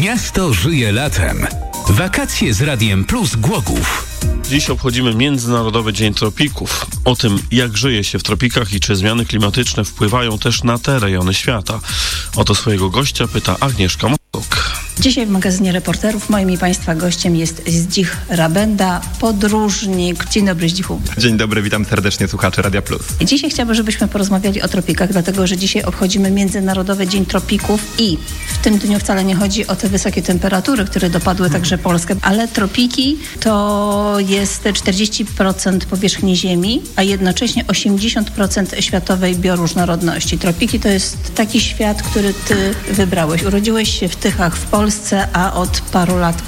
Miasto żyje latem. Wakacje z Radiem Plus Głogów. Dziś obchodzimy Międzynarodowy Dzień Tropików. O tym, jak żyje się w tropikach i czy zmiany klimatyczne wpływają też na te rejony świata. O to swojego gościa pyta Agnieszka Mostok. Dzisiaj w magazynie Reporterów moim i Państwa gościem jest Zdzich Rabenda, podróżnik. Dzień dobry, Zdzichu. Dzień dobry, witam serdecznie słuchaczy Radia Plus. Dzisiaj chciałabym, żebyśmy porozmawiali o tropikach, dlatego że dzisiaj obchodzimy Międzynarodowy Dzień Tropików i w tym dniu wcale nie chodzi o te wysokie temperatury, które dopadły także Polskę, ale tropiki to jest 40% powierzchni Ziemi, a jednocześnie 80% światowej bioróżnorodności. Tropiki to jest taki świat, który ty wybrałeś. Urodziłeś się w Tychach w Polsce, a od paru lat